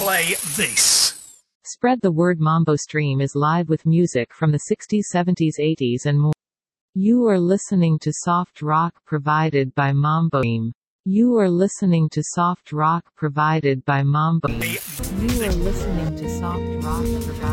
play this. Spread the word. Mambo Stream is live with music from the 60s, 70s, 80s and more. You are listening to soft rock provided by Mambo Stream. You are listening to soft rock provided by Mambo. You are listening to soft rock provided